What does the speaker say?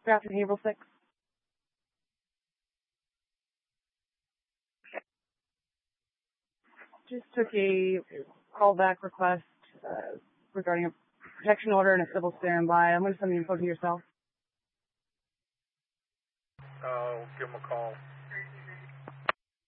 Drafted April 6th. Just took a callback request regarding a protection order and a civil standby. I'm going to send the info to yourself. I'll give them a call.